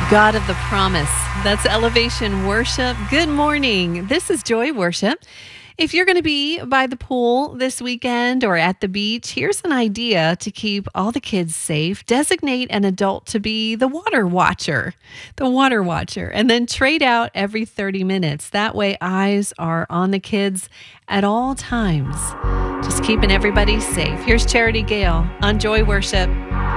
God of the promise. That's Elevation Worship. Good morning. This is Joy Worship. If you're going to be by the pool this weekend or at the beach, here's an idea to keep all the kids safe. Designate an adult to be the water watcher, and then trade out every 30 minutes. That way, eyes are on the kids at all times. Just keeping everybody safe. Here's Charity Gale on Joy Worship.